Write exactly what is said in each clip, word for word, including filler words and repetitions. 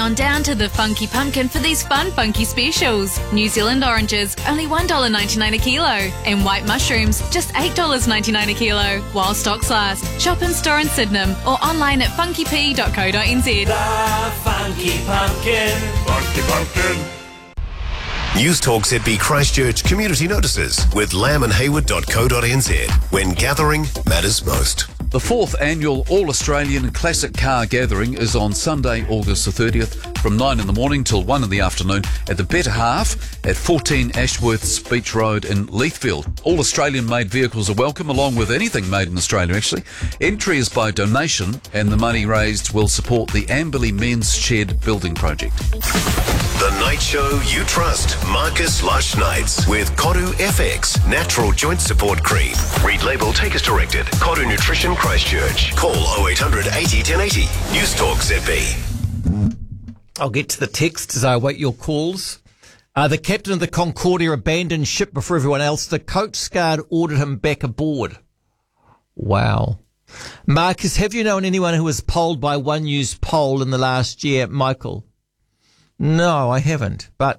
on down to the Funky Pumpkin for these fun funky specials. New Zealand oranges, only one dollar ninety-nine a kilo. And white mushrooms, just eight dollars ninety-nine a kilo. While stocks last. Shop in store in Sydenham or online at funky p dot co dot n z. The Funky Pumpkin. Funky Pumpkin. News Talk Z B Christchurch community notices with lamb and hayward dot co dot n z when gathering matters most. The fourth annual All-Australian Classic Car Gathering is on Sunday, August the thirtieth, from nine in the morning till one in the afternoon at the Better Half at fourteen Ashworths Beach Road in Leithfield. All Australian-made vehicles are welcome, along with anything made in Australia, actually. Entry is by donation, and the money raised will support the Amberley Men's Shed building project. The night show you trust. Marcus Lush Nights with Koru F X Natural Joint Support Cream. Read label, take as directed. Koru Nutrition Christchurch. Call oh eight hundred eighty ten eighty. News Talk Z B. I'll get to the text as I await your calls. Uh, the captain of the Concordia abandoned ship before everyone else. The Coast Guard ordered him back aboard. Wow. Marcus, have you known anyone who was polled by One News poll in the last year? Michael? No, I haven't. But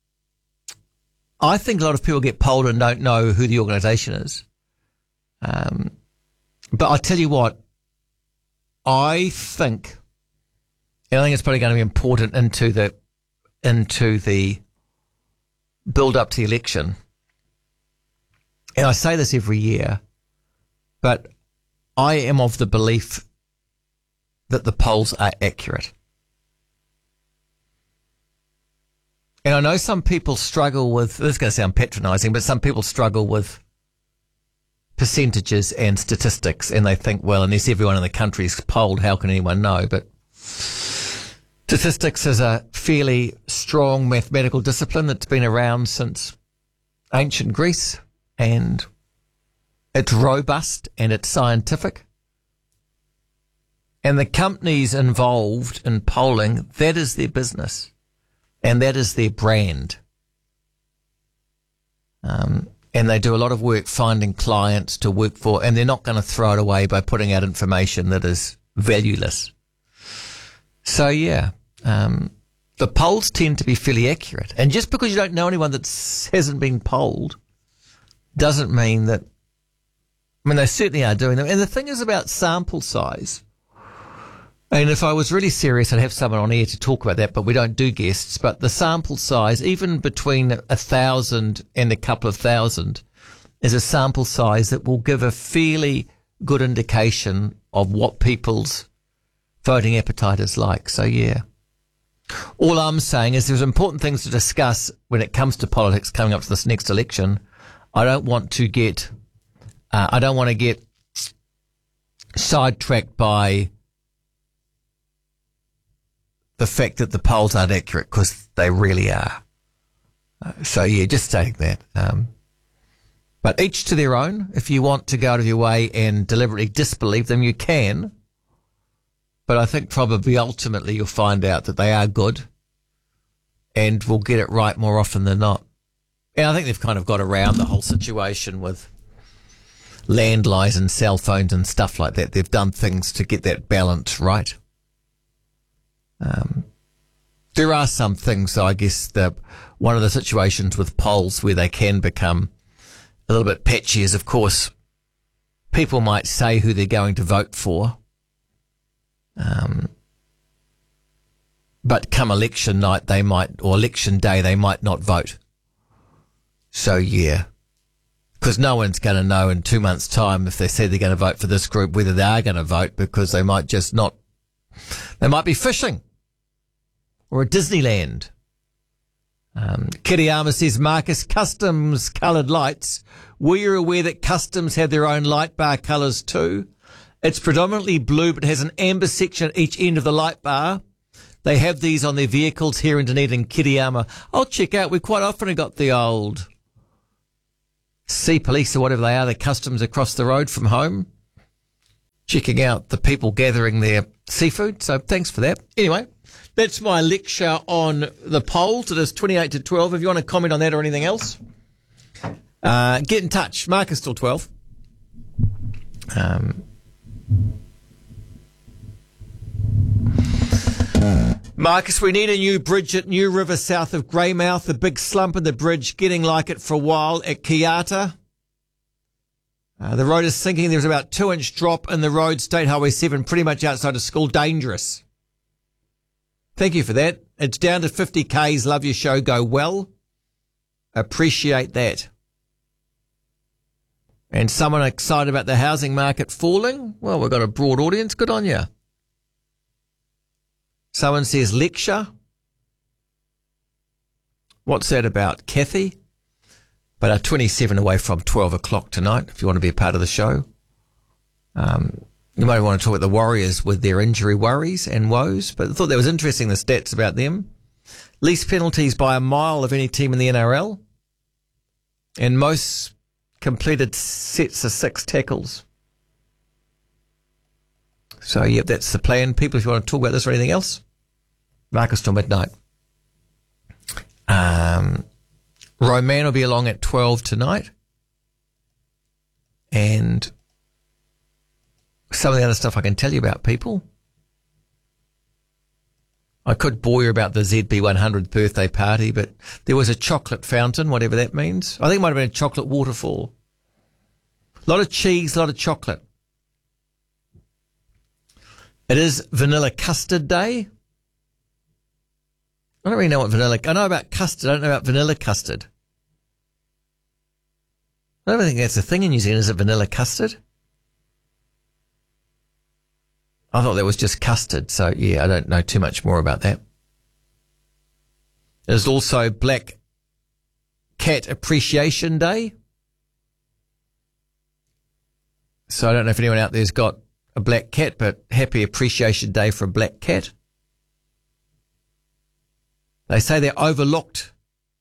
I think a lot of people get polled and don't know who the organisation is. Um, but I tell you what, I think, and I think it's probably going to be important into the into the build up to the election. And I say this every year, but I am of the belief that the polls are accurate. And I know some people struggle with, this is going to sound patronising, but some people struggle with percentages and statistics, and they think, well, unless everyone in the country is polled, how can anyone know? But statistics is a fairly strong mathematical discipline that's been around since ancient Greece, and it's robust and it's scientific. And the companies involved in polling, that is their business. And that is their brand. Um, and they do a lot of work finding clients to work for, and they're not going to throw it away by putting out information that is valueless. So, yeah, um, the polls tend to be fairly accurate. And just because you don't know anyone that hasn't been polled doesn't mean that, I mean, they certainly are doing them. And the thing is about sample size. And if I was really serious, I'd have someone on air to talk about that, but we don't do guests. But the sample size, even between a thousand and a couple of thousand, is a sample size that will give a fairly good indication of what people's voting appetite is like. So, yeah. All I'm saying is there's important things to discuss when it comes to politics coming up to this next election. I don't want to get, uh, I don't want to get sidetracked by the fact that the polls aren't accurate, because they really are. Uh, so, yeah, just stating that. Um, but each to their own. If you want to go out of your way and deliberately disbelieve them, you can. But I think probably ultimately you'll find out that they are good and will get it right more often than not. And I think they've kind of got around the whole situation with landlines and cell phones and stuff like that. They've done things to get that balance right. Um, there are some things, so I guess that one of the situations with polls where they can become a little bit patchy is, of course, people might say who they're going to vote for, um, but come election night they might, or election day, they might not vote. So, yeah, because no one's going to know in two months' time if they say they're going to vote for this group whether they are going to vote, because they might just not, they might be fishing. Or at Disneyland. Um, Kiriyama says, Marcus, Customs coloured lights. Were you aware that Customs have their own light bar colours too? It's predominantly blue but has an amber section at each end of the light bar. They have these on their vehicles here in Dunedin, Kiriyama. I'll check out. We quite often have got the old Sea Police or whatever they are, the Customs across the road from home, checking out the people gathering their seafood. So thanks for that. Anyway. That's my lecture on the polls. It is twenty-eight to twelve. If you want to comment on that or anything else, uh, get in touch. Marcus till twelve. Um, Marcus, we need a new bridge at New River south of Greymouth. The big slump in the bridge, getting like it for a while at Kiata. Uh, the road is sinking. There's about two inch drop in the road, State Highway seven, pretty much outside of school. Dangerous. Thank you for that. It's down to fifty kays. Love your show. Go well. Appreciate that. And someone excited about the housing market falling? Well, we've got a broad audience. Good on you. Someone says lecture. What's that about, Kathy? But uh, twenty-seven away from twelve o'clock tonight, if you want to be a part of the show. Um, you might want to talk about the Warriors with their injury worries and woes, but I thought that was interesting, the stats about them. Least penalties by a mile of any team in the N R L. And most completed sets of six tackles. So, yep, that's the plan. People, if you want to talk about this or anything else, Marcus till midnight. Um, Roman will be along at twelve tonight. And some of the other stuff I can tell you about, people. I could bore you about the Z B one hundredth birthday party, but there was a chocolate fountain, whatever that means. I think it might have been a chocolate waterfall. A lot of cheese, a lot of chocolate. It is Vanilla Custard Day. I don't really know what vanilla... I know about custard. I don't know about vanilla custard. I don't think that's a thing in New Zealand. Is it vanilla custard? I thought that was just custard. So, yeah, I don't know too much more about that. There's also Black Cat Appreciation Day. So I don't know if anyone out there's got a black cat, but happy Appreciation Day for a black cat. They say they're overlooked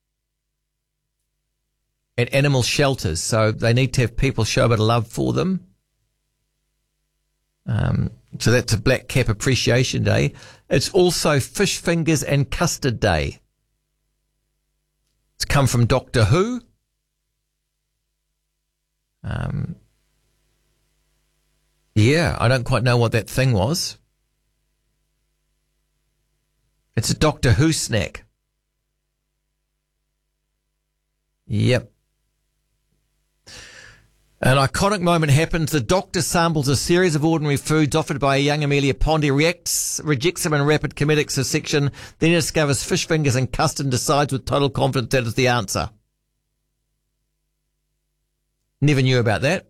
at animal shelters, so they need to have people show a bit of love for them. Um, so that's a Black Cap Appreciation Day. It's also Fish Fingers and Custard Day. It's come from Doctor Who. Um, yeah, I don't quite know what that thing was. It's a Doctor Who snack. Yep. An iconic moment happens. The doctor samples a series of ordinary foods offered by a young Amelia Pondy, reacts, rejects them in rapid comedic succession, then discovers fish fingers and custard and decides with total confidence that is the answer. Never knew about that.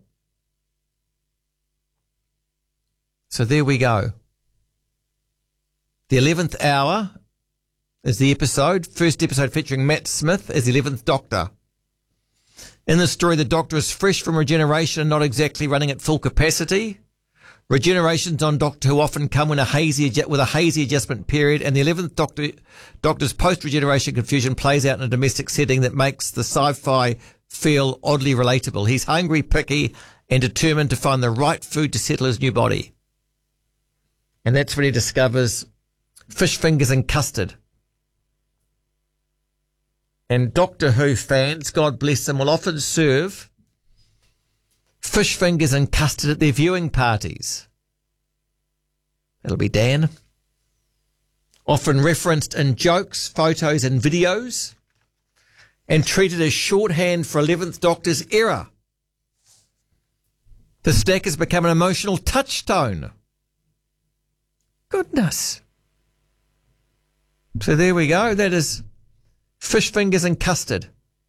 So there we go. The eleventh hour is the episode. First episode featuring Matt Smith as the eleventh Doctor. In the story, the Doctor is fresh from regeneration and not exactly running at full capacity. Regenerations on Doctor Who often come in a hazy, with a hazy adjustment period, and the eleventh Doctor, Doctor's post-regeneration confusion plays out in a domestic setting that makes the sci-fi feel oddly relatable. He's hungry, picky, and determined to find the right food to settle his new body. And that's when he discovers fish fingers and custard. And Doctor Who fans, God bless them, will often serve fish fingers and custard at their viewing parties. That'll be Dan. Often referenced in jokes, photos and videos, and treated as shorthand for eleventh Doctor's era. The snack has become an emotional touchstone. Goodness. So there we go. That is fish fingers and custard.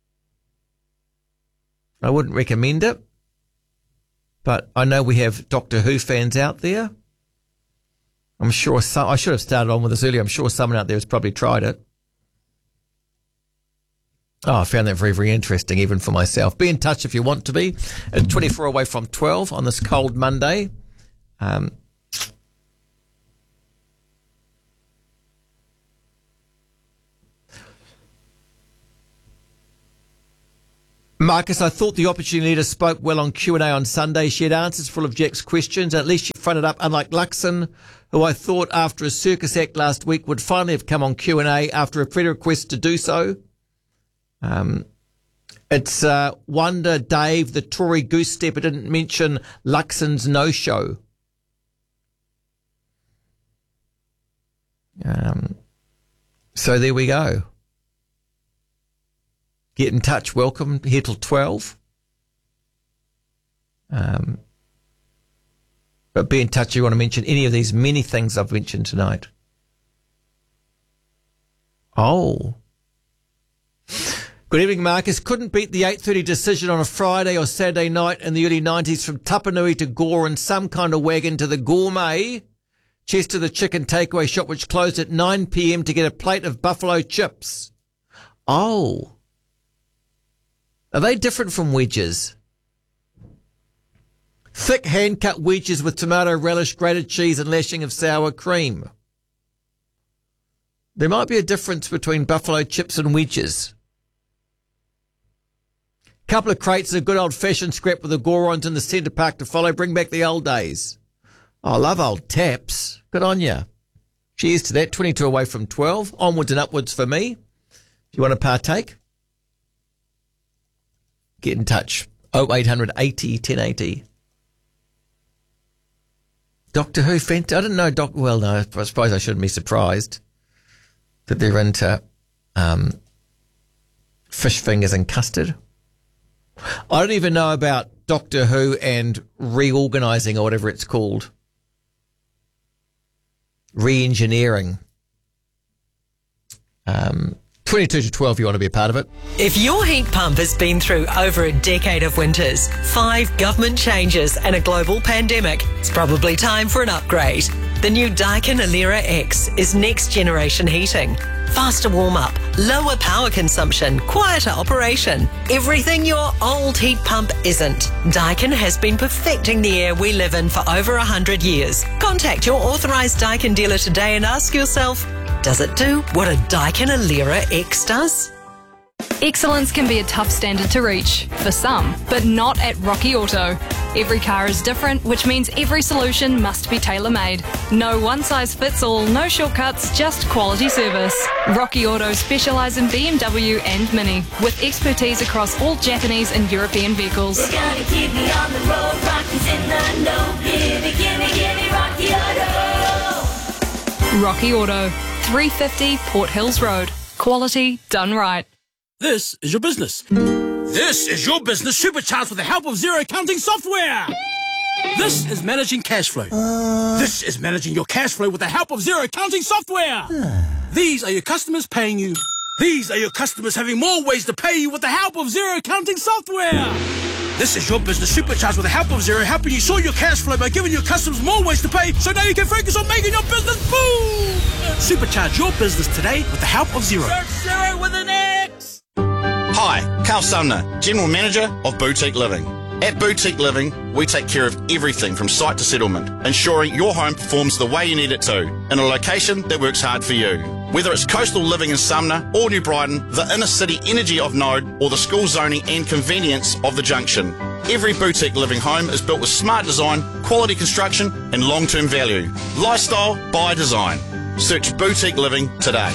I wouldn't recommend it, but I know we have Doctor Who fans out there. I'm sure some, I should have started on with this earlier. I'm sure someone out there has probably tried it. Oh, I found that very, very interesting, even for myself. Be in touch if you want to be. It's twenty-four away from twelve on this cold Monday. Um, Marcus, I thought the opportunity leader spoke well on Q and A on Sunday. She had answers full of Jack's questions. At least she fronted up, unlike Luxon, who I thought after a circus act last week would finally have come on Q and A after a pre-request to do so. Um, it's uh, wonder, Dave, the Tory goose stepper didn't mention Luxon's no-show. Um, So there we go. Get in touch. Welcome here till twelve. Um, but be in touch if you want to mention any of these many things I've mentioned tonight. Oh. Good evening, Marcus. Couldn't beat the eight thirty decision on a Friday or Saturday night in the early nineties from Tapanui to Gore in some kind of wagon to the Gourmet, Chester the chicken takeaway shop, which closed at nine p.m. to get a plate of buffalo chips. Oh. Are they different from wedges? Thick hand-cut wedges with tomato relish, grated cheese and lashing of sour cream. There might be a difference between buffalo chips and wedges. Couple of crates of good old-fashioned scrap with the Gorons in the centre park to follow. Bring back the old days. Oh, I love old taps. Good on you. Cheers to that. twenty-two away from twelve. Onwards and upwards for me. If you want to partake, get in touch. oh eight hundred eighty ten eighty. Doctor Who, fant- I didn't know Doc. Well, no, I suppose I shouldn't be surprised that they're into um, fish fingers and custard. I don't even know about Doctor Who and reorganising or whatever it's called. Re-engineering. Um, twenty-two to twelve, you want to be a part of it. If your heat pump has been through over a decade of winters, five government changes and a global pandemic, it's probably time for an upgrade. The new Daikin Alera X is next generation heating. Faster warm-up, lower power consumption, quieter operation. Everything your old heat pump isn't. Daikin has been perfecting the air we live in for over one hundred years. Contact your authorised Daikin dealer today and ask yourself, does it do what a Daikin Alera X does? Excellence can be a tough standard to reach, for some, but not at Rocky Auto. Every car is different, which means every solution must be tailor-made. No one-size-fits-all, no shortcuts, just quality service. Rocky Auto specialise in B M W and Mini, with expertise across all Japanese and European vehicles. We're gonna keep me on the road, Rocky's in the know. Gimme, gimme, gimme Rocky Auto. Rocky Auto, three fifty Port Hills Road. Quality done right. This is your business. This is your business supercharged with the help of zero accounting software. This is managing cash flow. Uh... This is managing your cash flow with the help of zero accounting software. These are your customers paying you. These are your customers having more ways to pay you with the help of zero accounting software. This is your business supercharged with the help of Zero, helping you sort your cash flow by giving your customers more ways to pay, so now you can focus on making your business boom. Supercharge your business today with the help of Zero. Search Zero with an X. Hi, Carl Sumner, General Manager of Boutique Living. At Boutique Living, we take care of everything from site to settlement, ensuring your home performs the way you need it to, in a location that works hard for you. Whether it's coastal living in Sumner or New Brighton, the inner city energy of Node, or the school zoning and convenience of the Junction, every Boutique Living home is built with smart design, quality construction and long-term value. Lifestyle by design. Search Boutique Living today.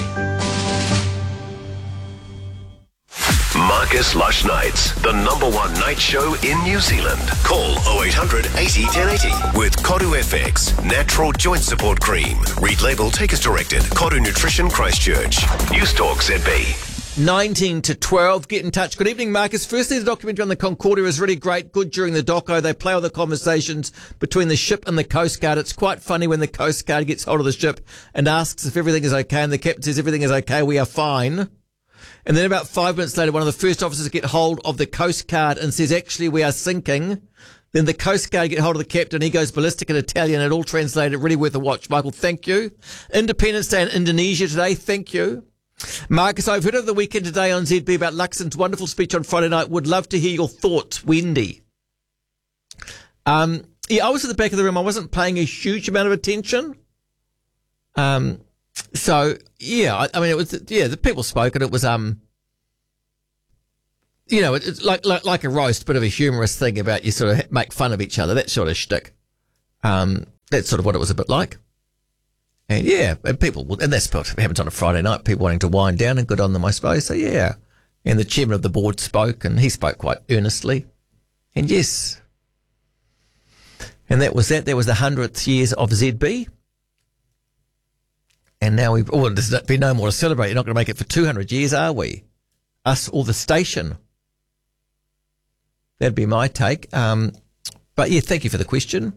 Marcus Lush Nights, the number one night show in New Zealand. Call oh eight hundred eighty ten eighty with Kodu F X, natural joint support cream. Read label, take as directed. Kodu Nutrition Christchurch. News Talk Z B. nineteen to twelve. Get in touch. Good evening, Marcus. Firstly, the documentary on the Concordia is really great. Good during the doco. They play all the conversations between the ship and the Coast Guard. It's quite funny when the Coast Guard gets hold of the ship and asks if everything is okay, and the captain says everything is okay, we are fine. And then about five minutes later, one of the first officers get hold of the Coast Guard and says, actually, we are sinking. Then the Coast Guard get hold of the captain. He goes ballistic in Italian. It all translated. Really worth a watch. Michael, thank you. Independence Day in Indonesia today. Thank you. Marcus, I've heard of the weekend today on Z B about Luxon's wonderful speech on Friday night. Would love to hear your thoughts. Wendy. Um, yeah, I was at the back of the room. I wasn't paying a huge amount of attention. Um, so yeah, I, I mean, it was, yeah, the people spoke and it was, um, you know, it's like, like, like a roast, bit of a humorous thing about you sort of make fun of each other, that sort of shtick. Um, that's sort of what it was a bit like. And yeah, and people, and that's what happens on a Friday night, people wanting to wind down, and good on them, I suppose. So yeah. And the chairman of the board spoke, and he spoke quite earnestly. And yes. And that was that. That was the hundredth years of Z B. And now we've, oh, there's been no more to celebrate. You're not going to make it for two hundred years, are we? Us or the station? That'd be my take. Um, but yeah, thank you for the question.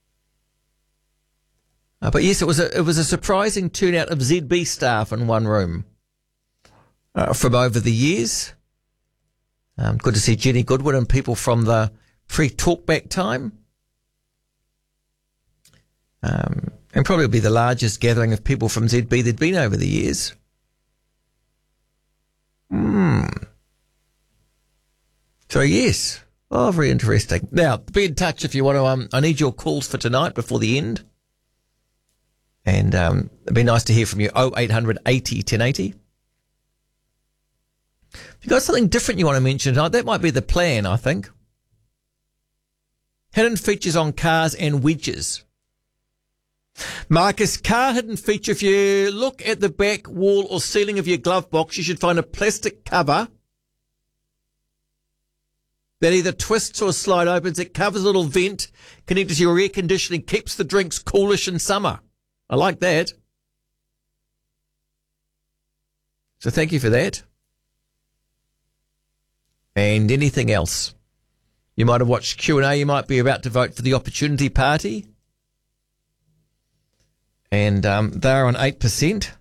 Uh, but yes, it was a, it was a surprising turnout of Z B staff in one room uh, from over the years. Um, good to see Jenny Goodwin and people from the pre-talkback time. Um, and probably be the largest gathering of people from Z B there'd been over the years. Hmm. So yes. Oh, very interesting. Now, be in touch if you want to. Um, I need your calls for tonight before the end. And um, it'd be nice to hear from you. oh eight hundred eighty ten eighty. If you've got something different you want to mention tonight, that might be the plan, I think. Hidden features on cars and wedges. Marcus, car hidden feature. If you look at the back wall or ceiling of your glove box, you should find a plastic cover that either twists or slide opens. It covers a little vent connected to your air conditioning, keeps the drinks coolish in summer. I like that. So thank you for that. And anything else? You might have watched Q and A. You might be about to vote for the Opportunity Party. And um, they're on eight percent.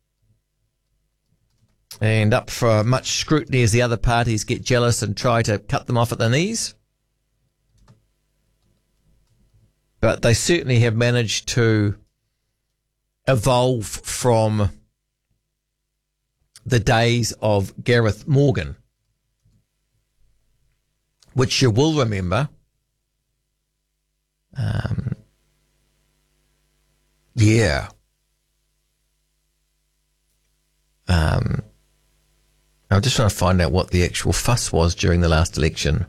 And up for much scrutiny as the other parties get jealous and try to cut them off at the knees. But they certainly have managed to evolve from the days of Gareth Morgan, which you will remember. Um, yeah. Um, I'm just trying to find out what the actual fuss was during the last election.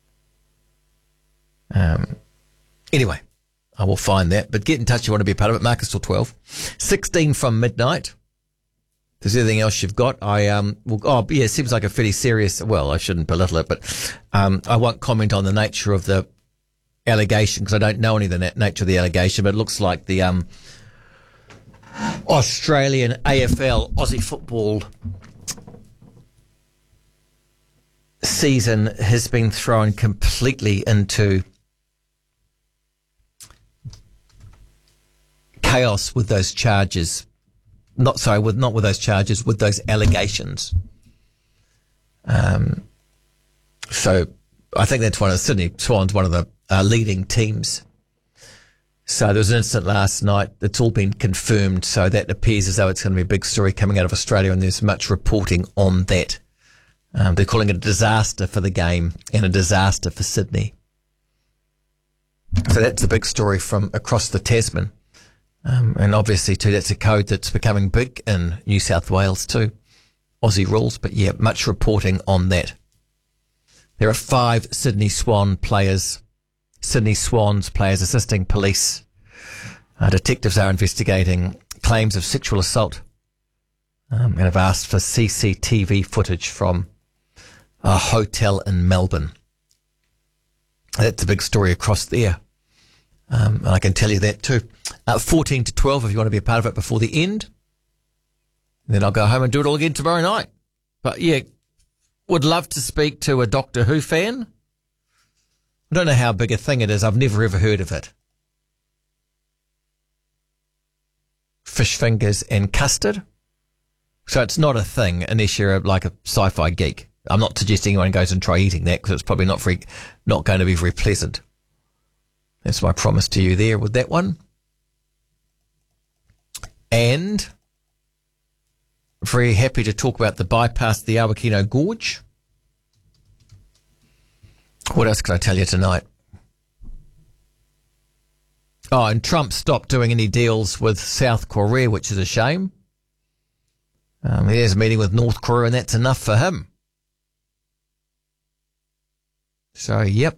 Um, anyway, I will find that. But get in touch if you want to be a part of it. Marcus till twelve. sixteen from midnight. If there's anything else you've got, I, um, will, oh, yeah, it seems like a fairly serious, well, I shouldn't belittle it, but, um, I won't comment on the nature of the allegation because I don't know any of the na- nature of the allegation, but it looks like the, um, Australian A F L, Aussie football season has been thrown completely into chaos with those charges. Not sorry, with not with those charges, with those allegations. Um, so I think that's one of the Sydney Swans, one of the uh, leading teams. So there was an incident last night. It's all been confirmed. So that appears as though it's going to be a big story coming out of Australia, and there's much reporting on that. Um, they're calling it a disaster for the game and a disaster for Sydney. So that's a big story from across the Tasman. Um, and obviously, too, that's a code that's becoming big in New South Wales, too. Aussie rules, but yeah, much reporting on that. There are five Sydney Swan players, Sydney Swans players assisting police. Uh, detectives are investigating claims of sexual assault um, and have asked for C C T V footage from a hotel in Melbourne. That's a big story across there. Um, and I can tell you that too. Uh, fourteen to twelve if you want to be a part of it before the end. And then I'll go home and do it all again tomorrow night. But yeah, would love to speak to a Doctor Who fan. I don't know how big a thing it is. I've never ever heard of it. Fish fingers and custard. So it's not a thing unless you're like a sci-fi geek. I'm not suggesting anyone goes and try eating that because it's probably not very, not going to be very pleasant. That's my promise to you there with that one. And very happy to talk about the bypass of the Awakino Gorge. What else can I tell you tonight? Oh, and Trump stopped doing any deals with South Korea, which is a shame. Um, he has a meeting with North Korea, and that's enough for him. So, yep.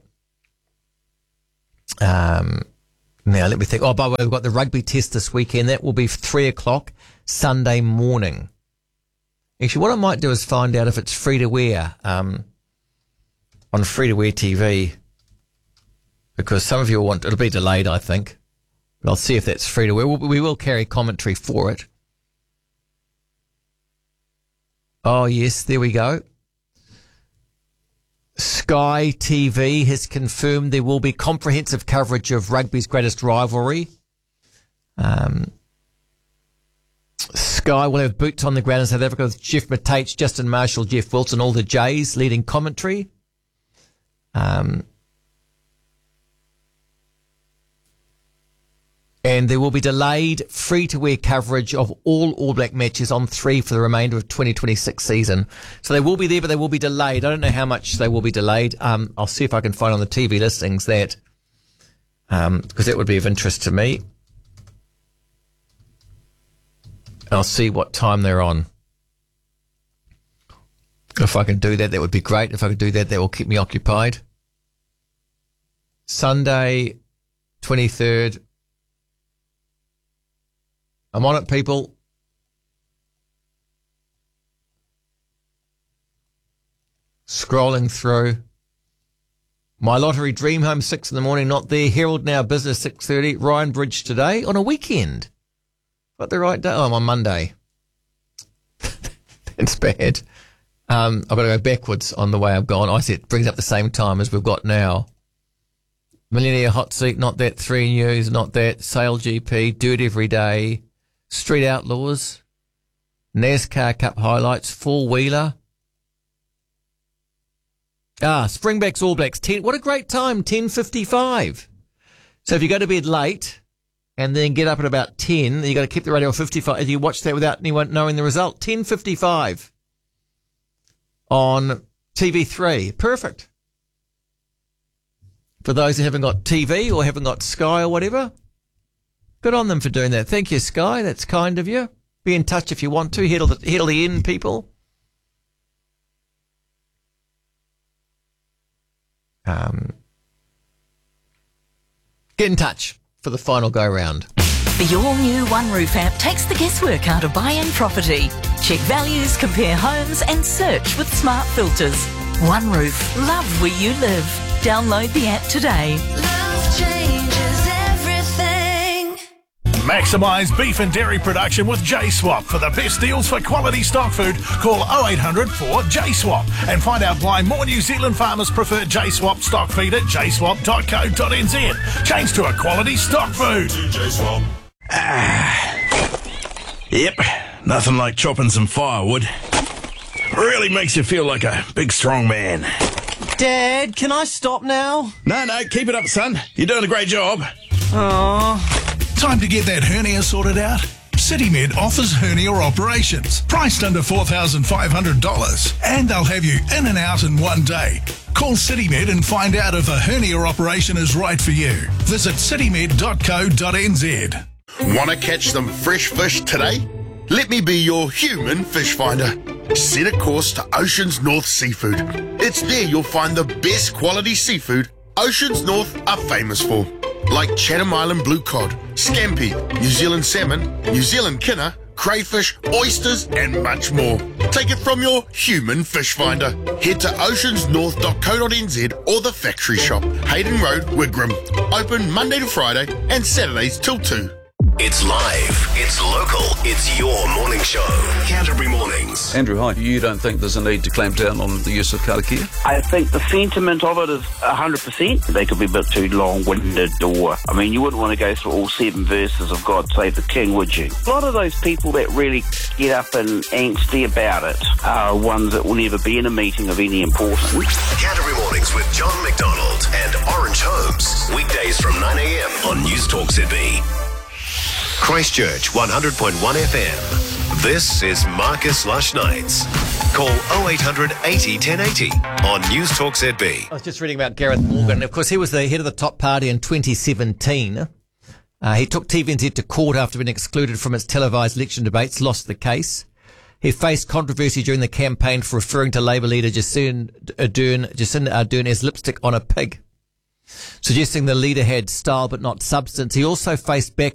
Um, now, let me think. Oh, by the way, we've got the rugby test this weekend. That will be three o'clock Sunday morning. Actually, what I might do is find out if it's free to wear um, on free to wear T V, because some of you want it'll be delayed, I think. But I'll see if that's free to wear. We will carry commentary for it. Oh, yes, there we go. Sky T V has confirmed there will be comprehensive coverage of rugby's greatest rivalry. Um, Sky will have boots on the ground in South Africa with Jeff Matate, Justin Marshall, Jeff Wilson, all the Jays leading commentary. Um, and there will be delayed free-to-air coverage of all All Black matches on three for the remainder of twenty twenty-six season. So they will be there, but they will be delayed. I don't know how much they will be delayed. Um, I'll see if I can find on the T V listings that, um, because that would be of interest to me. I'll see what time they're on. If I can do that, that would be great. If I could do that, that will keep me occupied. Sunday, twenty-third. I'm on it, people. Scrolling through. My Lottery Dream Home, six in the morning, not there. Herald Now Business, six thirty. Ryan Bridge today on a weekend. Got the right day. Oh, I'm on Monday. That's bad. Um, I've got to go backwards on the way I've gone. I see it brings up the same time as we've got now. Millionaire Hot Seat, not that. Three News, not that. Sale G P, Do It Every Day. Street Outlaws. NASCAR Cup Highlights. Four Wheeler. Ah, Springbacks All Blacks. ten. What a great time. ten fifty-five. So if you go to bed late and then get up at about ten, you got to keep the radio on fifty-five. If you watch that without anyone knowing the result, ten fifty-five on T V three. Perfect. For those who haven't got T V or haven't got Sky or whatever, good on them for doing that. Thank you, Sky. That's kind of you. Be in touch if you want to. Head the, head the end, people. Um, get in touch for the final go-round. The all-new One Roof app takes the guesswork out of buying property. Check values, compare homes and search with smart filters. One Roof. Love where you live. Download the app today. Love changes everything. Maximise beef and dairy production with J Swap. For the best deals for quality stock food, call oh eight hundred four J swap and find out why more New Zealand farmers prefer J Swap stock feed at j swap dot co dot n z. Change to a quality stock food. J Swap. Ah. Yep, nothing like chopping some firewood. Really makes you feel like a big strong man. Dad, can I stop now? No, no, keep it up, son. You're doing a great job. Aww. Time to get that hernia sorted out? CityMed offers hernia operations, priced under four thousand five hundred dollars, and they'll have you in and out in one day. Call CityMed and find out if a hernia operation is right for you. Visit city med dot co dot n z. Want to catch some fresh fish today? Let me be your human fish finder. Set a course to Oceans North Seafood. It's there you'll find the best quality seafood Oceans North are famous for, like Chatham Island blue cod, scampi, New Zealand salmon, New Zealand kinna, crayfish, oysters and much more. Take it from your human fish finder. Head to oceans north dot co dot n z or the factory shop, Hayden Road, Wigram. Open Monday to Friday and Saturdays till two. It's live, it's local, it's your morning show. Canterbury Mornings. Andrew, hi. You don't think there's a need to clamp down on the use of karakia? I think the sentiment of it is one hundred percent. They could be a bit too long-winded, or, I mean, you wouldn't want to go through all seven verses of God Save the King, would you? A lot of those people that really get up and angsty about it are ones that will never be in a meeting of any importance. Canterbury Mornings with John McDonald and Orange Holmes. Weekdays from nine a.m. on News Talk Z B. Christchurch one hundred point one F M. This is Marcus Lush Nights. Call oh eight hundred eighty ten eighty on News Talk Z B. I was just reading about Gareth Morgan. Of course, he was the head of the top party in twenty seventeen. Uh, he took T V N Z to court after being excluded from its televised election debates, lost the case. He faced controversy during the campaign for referring to Labour leader Jacinda Ardern, Jacinda Ardern as lipstick on a pig, suggesting the leader had style but not substance. He also faced back